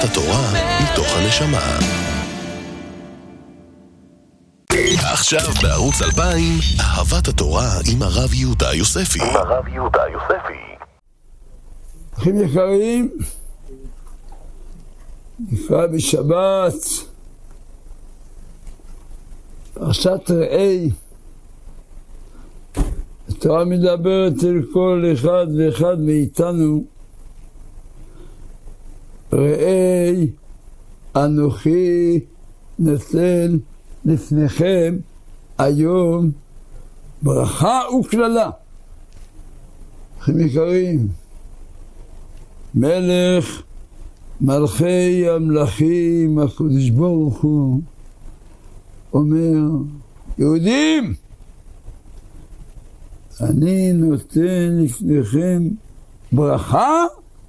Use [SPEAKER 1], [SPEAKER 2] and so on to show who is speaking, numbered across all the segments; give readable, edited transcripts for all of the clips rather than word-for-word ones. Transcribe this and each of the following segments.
[SPEAKER 1] התורה מתוך הנשמה. עכשיו בערוץ 2000, אהבת התורה עם הרב יהודה יוספי.
[SPEAKER 2] אחים יקרים, נקרא בשבת פרשת ראי. התורה מדברת אל כל אחד ואחד מאיתנו. ראי אנוכי נותן לפניכם היום ברכה וקללה. אחים יקרים, מלך מלכי המלכים הקדוש ברוך הוא אומר, יהודים, אני נותן לפניכם ברכה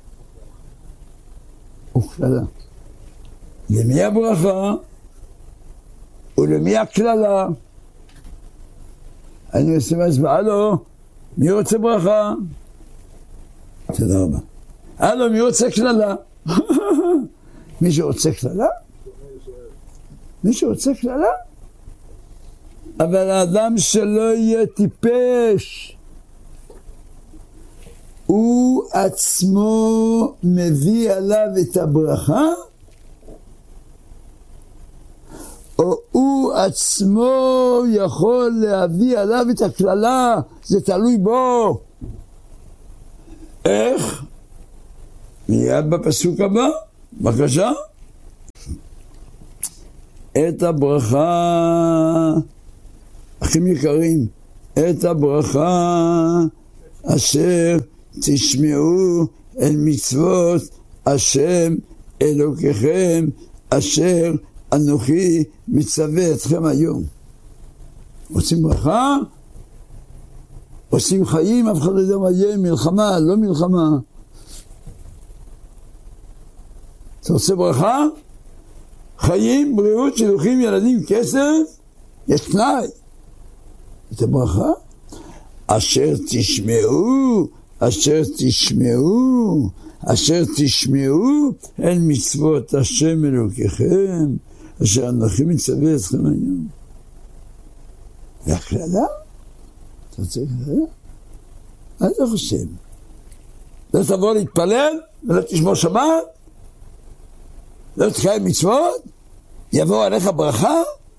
[SPEAKER 2] וקללה. למי הברכה ולמי הקללה? אני עושה מסבעה לו, מי רוצה ברכה? תודה רבה. הלו, מי רוצה קללה? מי שרוצה קללה? מי שרוצה קללה? אבל האדם שלא יהיה טיפש, הוא עצמו מביא עליו את הברכה, או הוא עצמו יכול להביא עליו את הקללה, זה תלוי בו. איך? מיד בפסוק הבא, בבקשה. את הברכה, אחים יקרים, את הברכה אשר תשמעו אל מצוות השם אלוקיכם אשר אנוכי מצווה אתכם היום. רוצים ברכה? עושים חיים, אף אחד לא יודע מה יהיה, מלחמה, לא מלחמה. אתה רוצה ברכה? חיים, בריאות, שילוחים, ילדים, כסף, יש תנאי. את הברכה? אשר תשמעו אל מצוות השם אלוקיכם אשר אנוכי מצווה אתכם היום. והקללה? אתה רוצה קללה? מה אתה חושב? לא תבוא להתפלל ולא תשמור שבת? לא תקיים מצוות? יבוא עליך ברכה?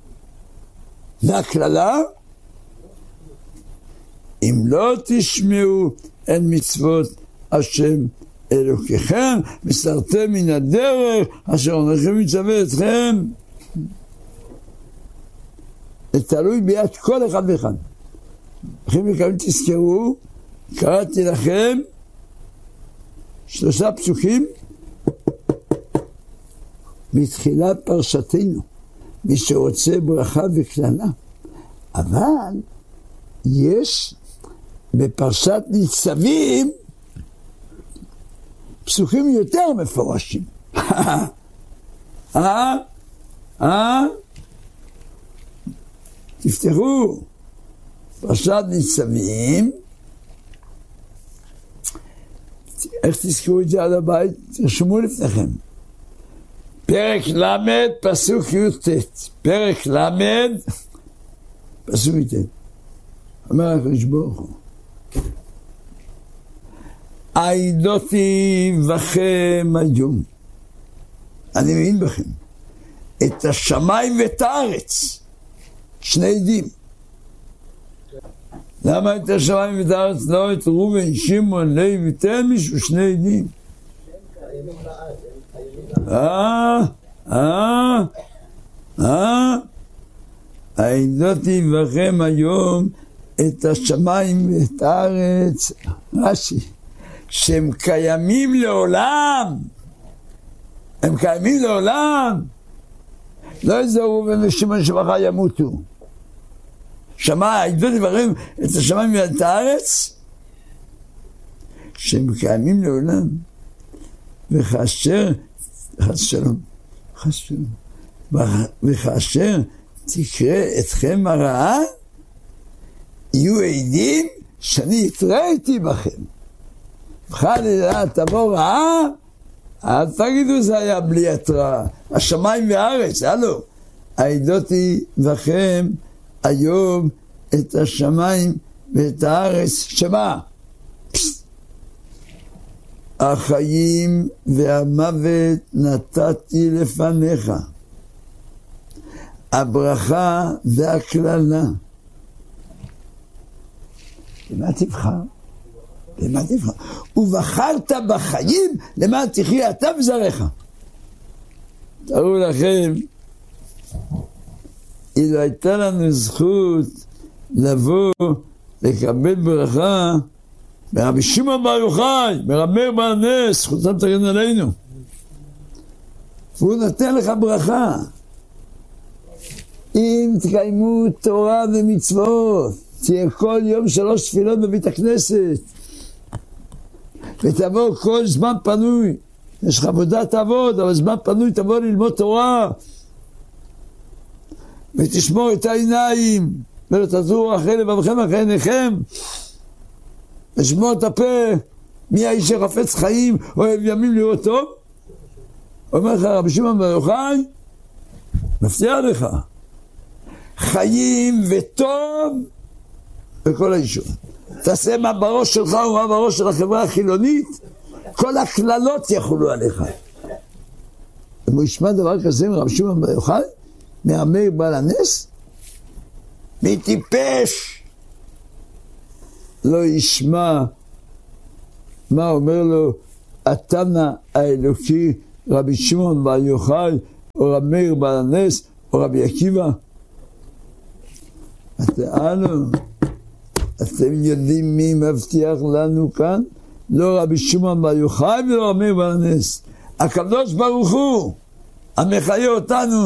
[SPEAKER 2] והקללה? אם לא תשמעו אל מצוות השם אלוקיכם וסרתם מן הדרך אשר אנוכי מצווה אתכם. זה תלוי ביד כל אחד ואחד. אחים יקרים, תזכרו, קראתי לכם 3 פסוקים מתחילת פרשתנו, מי שרוצה ברכה וקללה. אבל יש בפרשת ניצבים פסוקים יותר מפורשים. תפתחו פרשת ניצבים. איך תזכרו את זה על הבית? תרשמו לפניכם. פרק למד פסוק י"ט. פרק למד פסוק י"ט. אומר הקדוש ברוך הוא, העידותי בכם היום, אני מבין בכם, את השמיים ואת הארץ, 2 עדים. למה את השמיים ואת הארץ? לא את ראובן, שמעון, לוי, תן מישהו 2 עדים. העידותי בכם היום את השמיים ואת הארץ, רש"י, שהם קיימים לעולם. הם קיימים לעולם. לא איזה ראובן ושמעון שמחר ימותו. העידותי בכם את השמיים ואת הארץ, שהם קיימים לעולם. וכאשר, וכאשר תקרה אתכם הרעה, יהיו עדים שאני התראיתי בכם. חלילה תבוא רעה, אל תגידו זה היה בלי התראה. השמיים והארץ, הלו. העידותי לכם היום את השמיים ואת הארץ. שמה? החיים והמוות נתתי לפניך. הברכה והקללה. למה תבחר? למה תבחר? ובחרת בחיים למען תחיה אתה וזרעך. תראו לכם, אילו הייתה לנו זכות לבוא לקבל ברכה מרבי שמעון בר יוחאי, מרב מאיר בעל הנס, זכותם תגן עלינו. והוא נותן לך ברכה. אם תקיימו תורה ומצוות, תהיה כל יום 3 תפילות בבית הכנסת, ותבוא כל זמן פנוי, יש לך עבודה תעבוד, אבל זמן פנוי תבוא ללמוד תורה, ותשמור את העיניים, ולא תזורו אחרי לבבכם אחרי עיניכם, ושמור את הפה, מי האיש שחפץ חיים, אוהב ימים לראות טוב? אומר לך רבי שמעון בר יוחאי, מפתיע לך, חיים וטוב בכל האישות. תעשה מה בראש שלך ומה בראש של החברה החילונית, כל הכללות יחולו עליך. אם הוא ישמע דבר כזה מרבי שמעון בר יוחאי, מרב מאיר בעל הנס, מי טיפש לא ישמע מה אומר לו התנא האלוקי רבי שמעון בר יוחאי או רב מאיר בעל הנס או רבי עקיבא. אתם יודעים מי מבטיח לנו כאן? לא רבי שמעון בר יוחאי ולא רב מאיר בעל הנס, הקדוש ברוך הוא המחיה אותנו.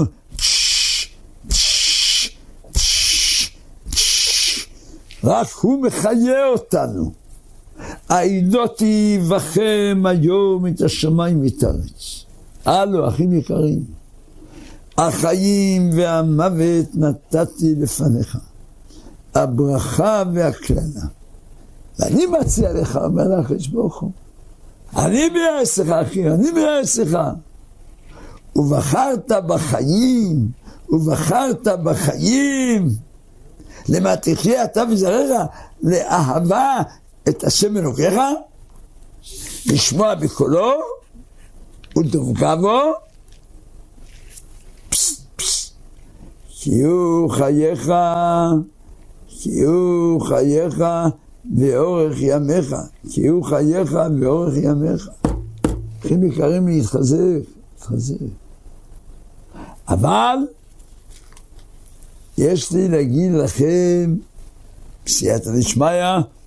[SPEAKER 2] רק הוא מחיה אותנו. העידותי בכם היום את השמיים ואת הארץ. הלו, אחים יקרים, החיים והמוות נתתי לפניך, הברכה והקללה. ואני מציע לך, אומר לך הקדוש ברוך הוא, אני מייעץ לך אחי, אני מייעץ לך. ובחרת בחיים, ובחרת בחיים, למה תחיה אתה וזרעך, לאהבה את השם אלוקיך, לשמוע בקולו ולדבקה בו, כי הוא חייך, כי הוא חייך ואורך ימיך, כי הוא חייך ואורך ימיך. אחים יקרים להתחזק, להתחזק. אבל יש לי להגיד לכם, בסייעתא דשמיא,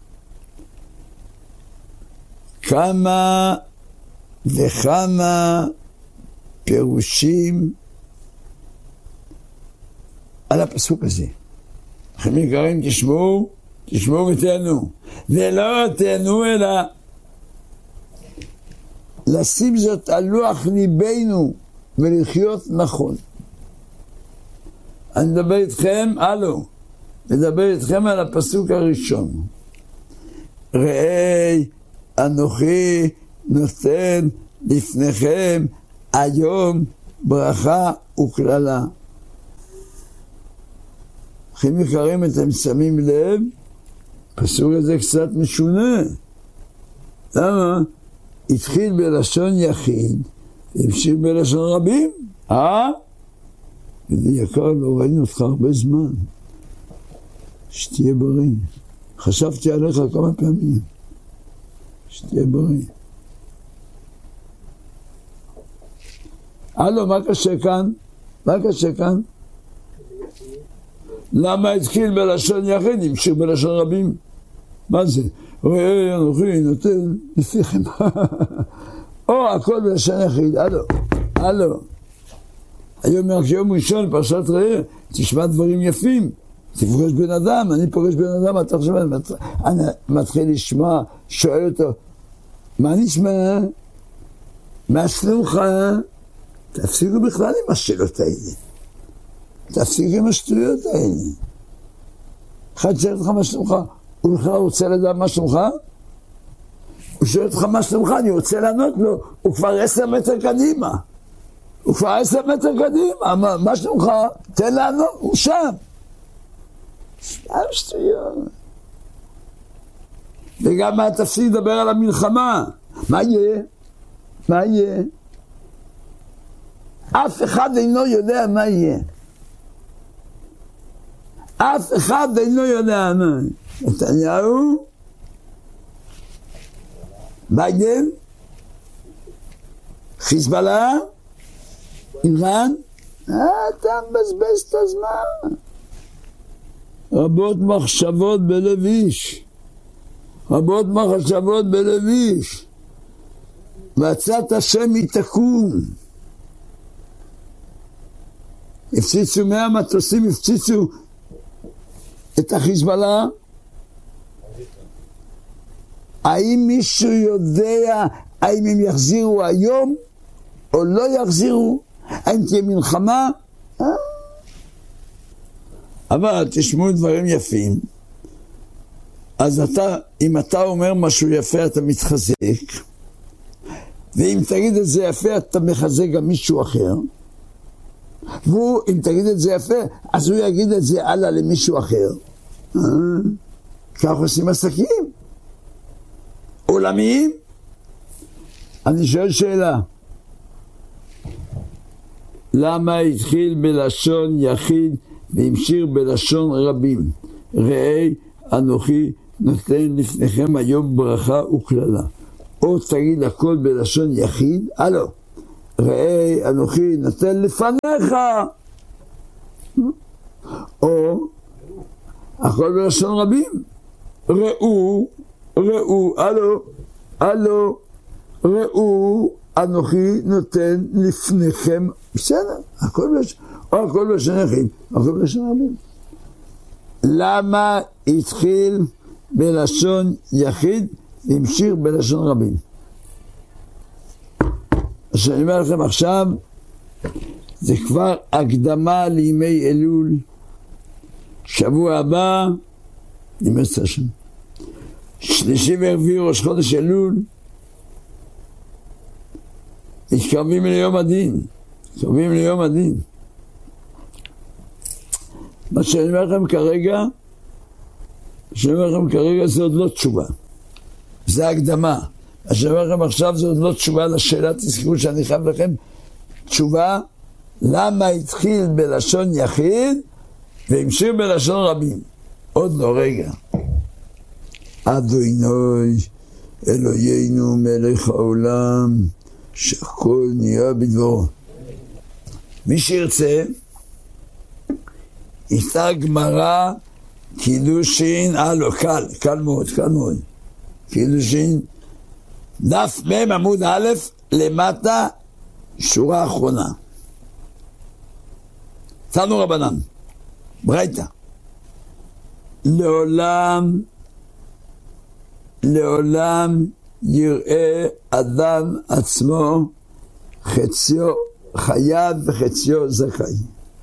[SPEAKER 2] כמה וכמה פירושים על הפסוק הזה. אחים יקרים, תשמעו ותענו, ולא תענו אלא לשים זאת על לוח ליבנו ולחיות נכון. אני מדבר איתכם, מדבר איתכם על הפסוק הראשון. ראי אנוכי נותן לפניכם היום ברכה וקללה. אחים יקרים, אתם שמים לב, הפסוק הזה קצת משונה. למה? התחיל בלשון יחיד, המשיך בלשון רבים. ידידי יקר, לא ראינו אותך הרבה זמן. שתהיה בריא. חשבתי עליך כמה פעמים. שתהיה בריא. מה קשה כאן? מה קשה כאן? למה התחיל בלשון יחיד, המשיך בלשון רבים? מה זה? ראי אנוכי נותן לפניכם. או הכל בלשון יחיד. היום יום ראשון פרשת ראה, תשמע דברים יפים, תפגוש בן אדם, אני פוגש בן אדם, אתה חושב, אני מתחיל לשמוע, שואל אותו, מה נשמע? מה שלומך? תפסיקו בכלל עם השאלות האלה, תפסיקו עם השטויות האלה. אחד שואל לך מה שלומך, הוא בכלל רוצה לדעת מה שלומך? הוא שואל אותך מה שלומך, אני רוצה לענות לו, הוא כבר 10 מטר קדימה. הוא כבר 10 מטר קדימה, מה שלומך? תן לענות, הוא שם. שטויות. וגם מה תפסיק לדבר על המלחמה? מה יהיה? מה יהיה? אף אחד אינו יודע מה יהיה. אף אחד אינו יודע מה יהיה. נתניהו, ביידן, חיזבאללה, איראן, אתה מבזבז את הזמן. רבות מחשבות בלב איש. רבות מחשבות בלב איש. ועצת השם היא תקום. הפציצו 100 מטוסים, הפציצו את החיזבאללה. האם מישהו יודע האם הם יחזירו היום או לא יחזירו? האם תהיה מלחמה? אבל תשמעו דברים יפים. אז אם אתה אומר משהו יפה אתה מתחזק, ואם תגיד את זה יפה אתה מחזק גם מישהו אחר, ואם תגיד את זה יפה אז הוא יגיד את זה הלאה למישהו אחר. כך עושים עסקים עולמיים. אני שואל שאלה, למה התחיל בלשון יחיד והמשיך בלשון רבים? ראה אנוכי נותן לפניכם היום ברכה וכללה. או תגיד הכל בלשון יחיד, ראה אנוכי נותן לפניך, או הכל בלשון רבים. ראו, ראו אנוכי נותן לפניכם, בסדר, הכל בלשון יחיד, הכל בלשון רבים. למה התחיל בלשון יחיד והמשיך בלשון רבים? אז שאני אומר לכם עכשיו, זה כבר הקדמה לימי אלול. שבוע הבא, נמאס השם, 3 ו4 ראש חודש אלול, מתקרבים ליום הדין, מתקרבים ליום הדין. מה שאני אומר לכם כרגע, זה עוד לא תשובה, זה הקדמה. מה שאני אומר לכם עכשיו זה עוד לא תשובה לשאלה, תזכרו שאני חייב לכם תשובה, למה התחיל בלשון יחיד והמשיך בלשון רבים. עוד לא, רגע. אדוני אלוהינו מלך העולם שהכל נהיה בדברו. מי שירצה יפתח גמרא קידושין, קל מאוד, קידושין דף מ' עמוד א' למטה, שורה אחרונה. תנו רבנן, ברייתא, לעולם יראה אדם עצמו חציו חייב וחציו זכאי.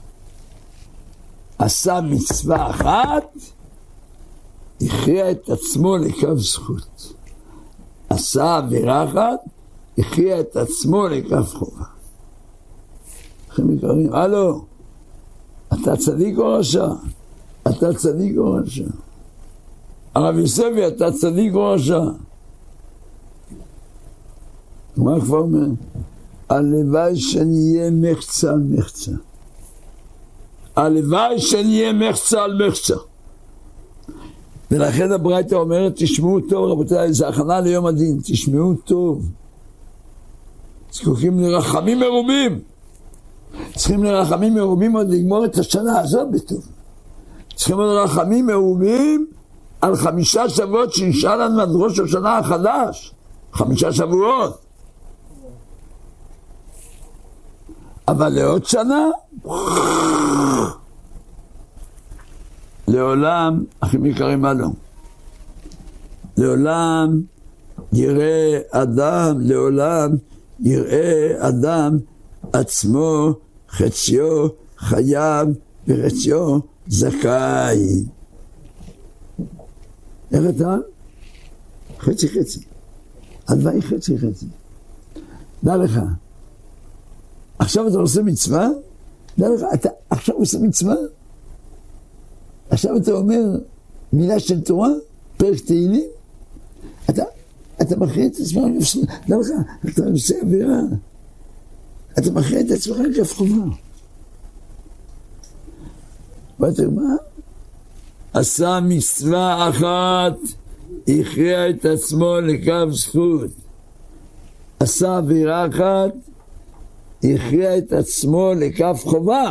[SPEAKER 2] עשה מצווה אחת, הכריע את עצמו לקו זכות. עשה עבירה אחת, הכריע את עצמו לקו חובה. לכם יקרים, אתה צדיק או רשע? אתה צדיק או רשע? הרב יוספי, אתה צדיק או רשע? מה כבר אומר? הלוואי שנהיה מחצה על מחצה. הלוואי שנהיה מחצה על מחצה. ולכן הברייתא אומרת, תשמעו טוב רבותיי, זה הכנה ליום הדין, תשמעו טוב. זקוקים לרחמים מרובים. צריכים לרחמים מרובים עוד לגמור את השנה הזאת בטוב. צריכים לרחמים מרובים על 5 שבועות שנשאר לנו עד ראש השנה החדש. 5 שבועות. אבל לעוד שנה, לעולם, אחים יקרים עלו, לעולם יראה אדם עצמו חציו חייב וחציו זכאי. איך אתה? חצי. הלוואי חצי חצי. דע לך, עכשיו אתה עושה מצווה, דע לך, אתה עכשיו עושה מצווה, עכשיו אתה אומר מילה של תורה, פרק תהילים, אתה מכריע את עצמך, דע לך, אתה עושה עבירה, אתה מכריע את עצמך כף חובה. ואתה מה? עשה מצווה אחת, הכריע את עצמו לקו זכות. עשה עבירה אחת, הכריע את עצמו לקו חובה.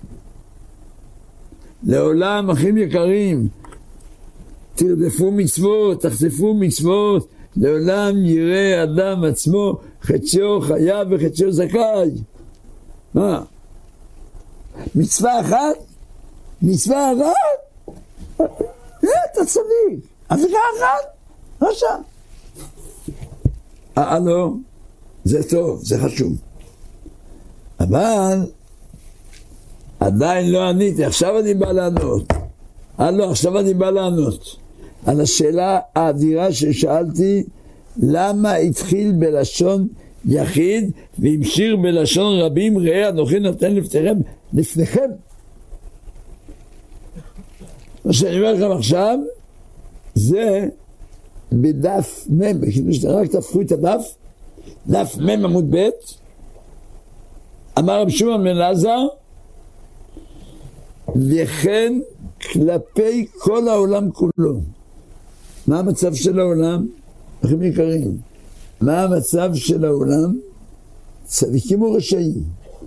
[SPEAKER 2] לעולם, אחים יקרים, תרדפו מצוות, תחשפו מצוות, לעולם יראה אדם עצמו חציו חייב וחציו זכאי. מה? מצווה אחת? מצווה אחת? אתה צדיק. עבירה אחת? רשע. לא, זה טוב, זה חשוב. אבל עדיין לא עניתי, עכשיו אני בא לענות. עכשיו אני בא לענות. על השאלה האדירה ששאלתי, למה התחיל בלשון יחיד והמשיך בלשון רבים, ראה אנוכי נותן לפניכם. מה שאני אומר לכם עכשיו, זה בדף מ', רק תפכו את הדף, דף מ' עמוד ב', אמר רבי שמעון בן אלעזר, וכן כלפי כל העולם כולו. מה המצב של העולם? אחים יקרים, מה המצב של העולם? צדיקים או רשעים?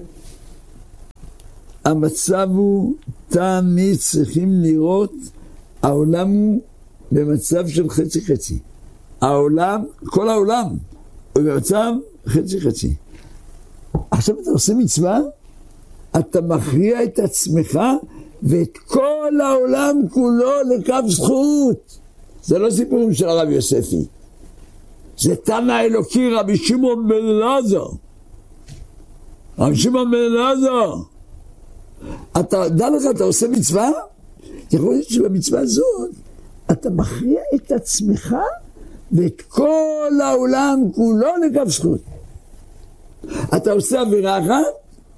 [SPEAKER 2] המצב הוא, תמיד צריכים לראות, העולם הוא במצב של חצי חצי. העולם, כל העולם, הוא במצב חצי חצי. עכשיו אתה עושה מצווה, אתה מכריע את עצמך ואת כל העולם כולו לקו זכות. זה לא סיפורים של הרב יוספי, זה תנא אלוקי רבי שמעון בן אלעזר. רבי שמעון בן אלעזר, אתה דע לך, אתה עושה מצווה, יכול להיות שבמצווה הזאת אתה מכריע את עצמך ואת כל העולם כולו לקו זכות. אתה עושה עבירה אחת,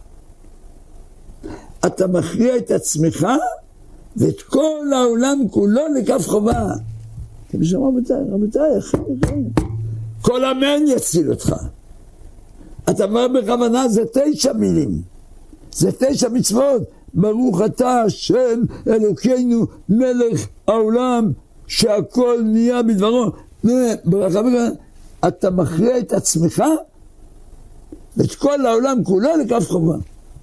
[SPEAKER 2] אתה מכריע את עצמך ואת כל העולם כולו לקו חובה. אתם שומעים רבותיי, אחים יקרים, כל אמן יציל אותך. אתה אומר בכוונה, זה 9 מילים, זה 9 מצוות. ברוך אתה השם אלוקינו מלך העולם שהכל נהיה בדברו. ברכה בכוונה, אתה מכריע את עצמך ואת כל העולם כולו לקו חובה.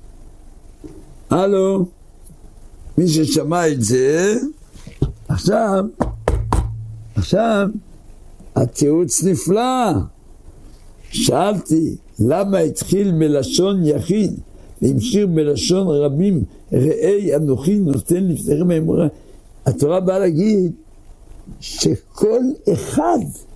[SPEAKER 2] הלו, מי ששמע את זה, עכשיו, התירוץ נפלא. שאלתי, למה התחיל בלשון יחיד, והמשיך בלשון רבים, ראי אנוכי נותן לפניכם האמורה. התורה באה להגיד, שכל אחד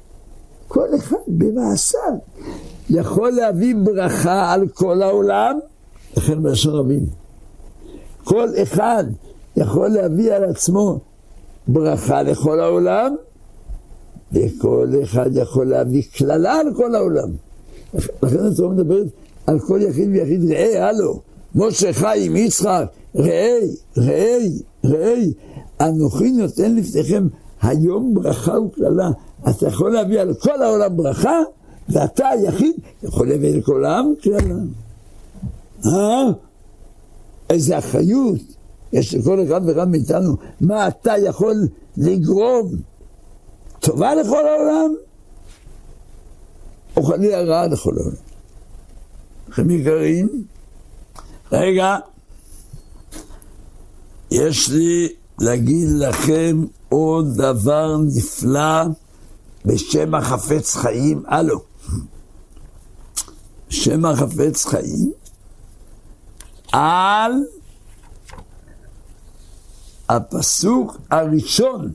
[SPEAKER 2] במעשיו, יכול להביא ברכה על כל העולם, לכן בלשון רבים. כל אחד יכול להביא על עצמו ברכה לכל העולם, וכל אחד יכול להביא כללה על כל העולם. לכן התורה מדברת על כל יחיד ויחיד. ראה, הלו, משה חיים, יצחק, ראי, אנוכי נותן לפניכם היום ברכה וכללה. אתה יכול להביא על כל העולם ברכה, ואתה היחיד יכול להביא על כל העם כללה. איזה אחריות יש לכל אחד ואחד מאיתנו. מה אתה יכול לגרום? טובה לכל העולם? או חלילה רעה לכל העולם? אחים יקרים, רגע, יש לי להגיד לכם עוד דבר נפלא בשם החפץ חיים. הלו, שם החפץ חיים על הפסוק הראשון,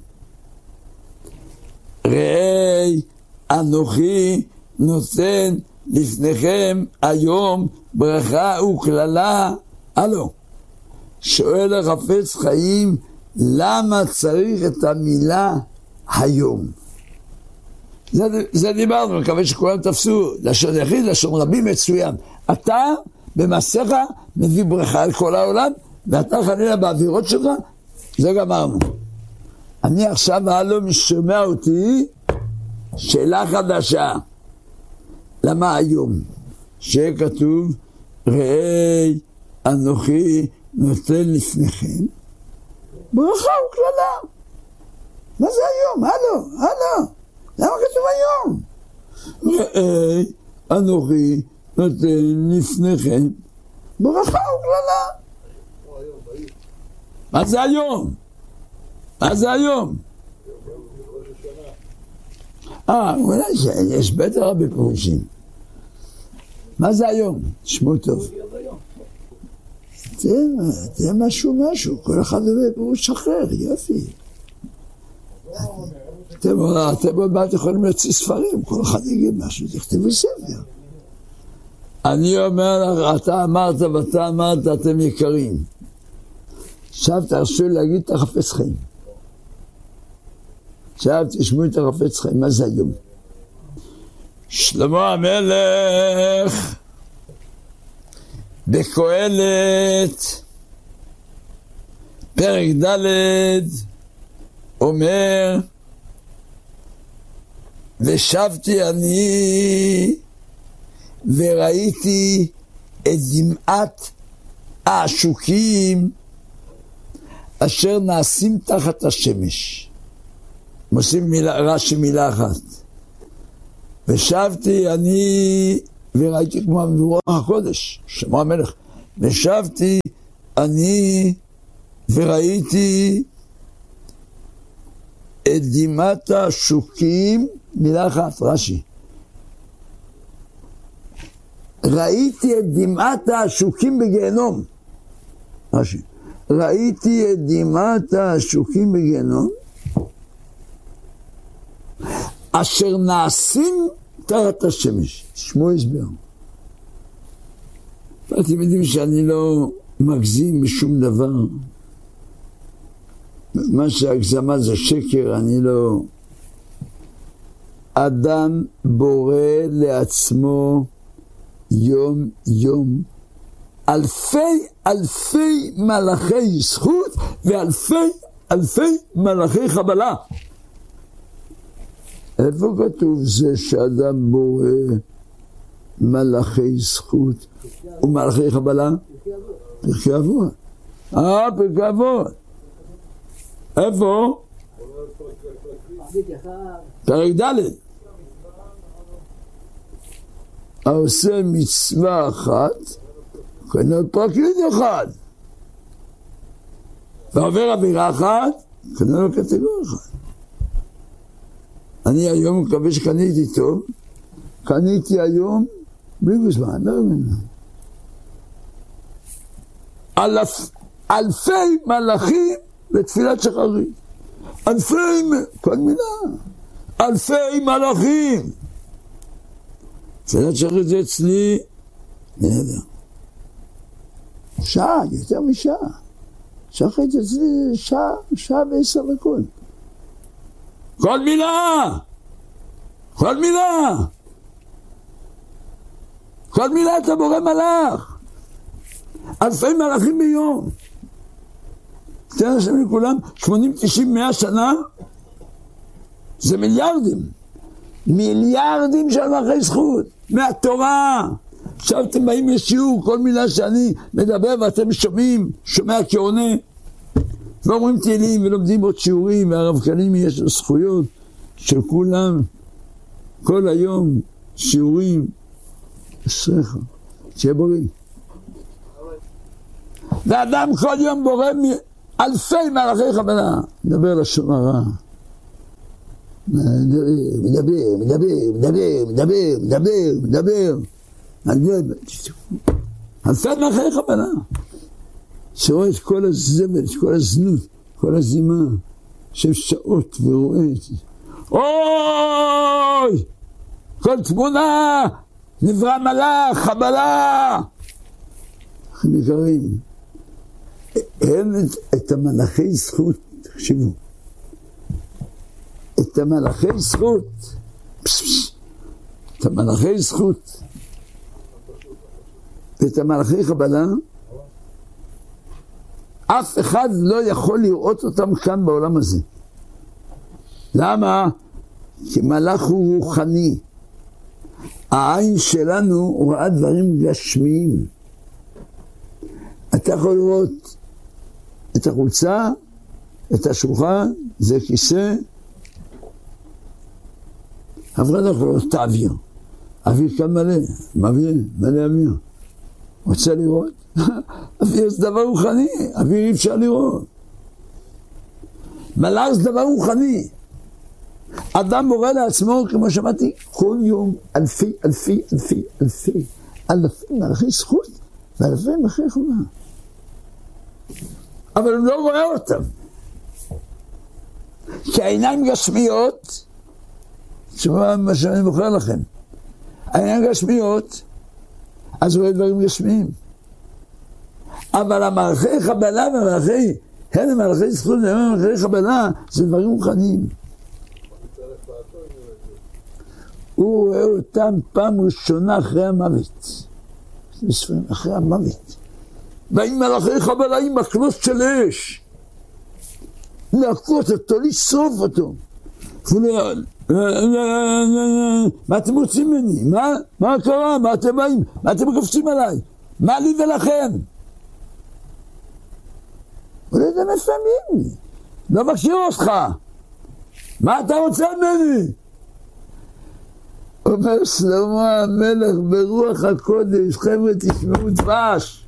[SPEAKER 2] ראי אנוכי נותן לפניכם היום ברכה וכללה. הלו, שואל החפץ חיים, למה צריך את המילה היום? זה דיברנו, מקווה שכולם תפסו, לשון יחיד, לשון רבים מצוין. אתה במעשיך מביא ברכה על כל העולם, ואתה חלילה באווירות שלך, זה גמרנו. אני עכשיו הלו משומע אותי, שאלה חדשה. למה היום? שכתוב, ראי אנוכי נותן לפניכם, ברכה וכללה. מה זה היום? הלו. למה כתוב היום? ראי אנוכי נותן לפניכם, ברכה וכללה. מה זה היום? מה זה היום? אולי יש בטח הרבה פירושים. מה זה היום? תשמעו טוב. זה משהו, כל אחד זה פירוש אחר, יופי. אתם עוד מעט יכולים להוציא ספרים, כל אחד יגיד משהו, תכתבו ספר. אני אומר לך, אתה אמרת ואתה אמרת, אתם יקרים. עכשיו תרשו להגיד את החפץ חיים. עכשיו תשמעו את החפץ חיים, מה זה היום? שלמה המלך בקהלת פרק ד' אומר, ושבתי אני וראיתי את דמעת העשוקים אשר נעשים תחת השמש. מוסיף רש"י מילה אחת. ושבתי אני וראיתי כמו רוח הקודש, שלמה המלך. ושבתי אני וראיתי את דמעת העשוקים, מילה אחת, רש"י. ראיתי את דמעת העשוקים בגיהנום. רש"י. ראיתי את דמעת העשוקים בגיהנום, אשר נעשים תחת השמש. תשמעו הסבר. אתם יודעים שאני לא מגזים בשום דבר. מה שהגזמה זה שקר, אני לא... אדם בורא לעצמו יום יום אלפי מלאכי זכות ואלפי מלאכי חבלה. איפה כתוב זה שאדם בורא מלאכי זכות ומלאכי חבלה? פרקי אבות. פרקי אבות. איפה? פרק ד'. העושה מצווה אחת, קונה פרקליט אחד. ועובר עבירה אחת, קונה לו קטגוריה אחת. אני היום מקווה שקניתי טוב, קניתי היום בלי גוזמן, לא מבינה. אלפי מלאכים לתפילת שחרית. כל מילה. אלפי מלאכים. תפילת שחרית זה אצלי, אני יודע. שעה, יותר משעה. שחרית אצלי שעה ו10 דקות. כל מילה! כל מילה אתה בורא מלאך. אלפי מלאכים ביום. תן השם לכולם, 80, 90, 100 שנה, זה מיליארדים של מלאכי זכות, מהתורה. עכשיו אתם באים לשיעור, כל מילה שאני מדבר ואתם שומעים, שומע כעונה, ואומרים תהילים ולומדים עוד שיעורים, והרב קנים יש לו זכויות של כולם, כל היום שיעורים, אשריך, שיהיה בריא. ואדם כל יום בורא אלפי מלאכי חבלה, מדבר לשון הרע, מדבר, אלפי מלאכי חבלה, שרואה את כל הזבל, את כל הזנות, כל הזימה, של שעות ורואה את זה. אוי! כל תמונה נברא מלאך, חבלה! אחים יקרים, אין את המלאכי זכות, תחשבו, את המלאכי זכות את המלאכי זכות ואת המלאכי קבלה, אף אחד לא יכול לראות אותם כאן בעולם הזה. למה? כי מלאך הוא רוחני. העין שלנו רואה דברים גשמיים. אתה יכול לראות את החולצה, את השולחן, זה כיסא. אף אחד לא יכול לראות את האוויר. האוויר כאן מלא, מלא אוויר. רוצה לראות? אוויר זה דבר רוחני, אוויר אי אפשר לראות. מלאך זה דבר רוחני. אדם בורא לעצמו, כמו שמעתי, כל יום אלפי מלאכי זכות ואלפי מלאכי חובה. אבל הוא לא רואה אותם. כי העיניים גשמיות, תשמע מה שאני מוכר לכם, העיניים גשמיות, אז רואה דברים גשמיים. אבל המלאכי קבלה והמלאכי, הן מלאכי זכות ומלאכי קבלה, זה דברים רוחניים. הוא רואה אותם פעם ראשונה אחרי המוות. אחרי המוות. ועם מלאכי קבלה עם מקלות של אש. להכות אותו, לשרוף אותו. מה אתם רוצים ממני? מה קרה? מה אתם באים? מה אתם קופצים עליי? מה לי ולכם? הוא לא יודע מפעמים. לא מכיר אותך. מה אתה רוצה ממני? אומר שלמה המלך ברוח הקודש, חבר'ה תשמעו דבש.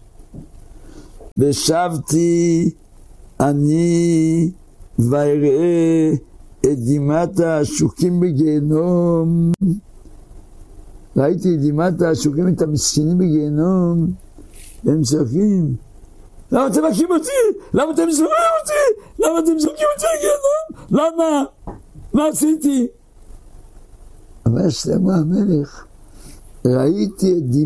[SPEAKER 2] ושבתי אני ואראה את דמעת העשוקים בגיהנום. ראיתי את דמעת העשוקים, את המסכנים בגיהנום, והם צועקים, למה אתם מכים אותי? למה אתם זורקים אותי? למה אתם זורקים אותי לגיהנום? למה? מה עשיתי? אומר שלמה המלך, ראיתי את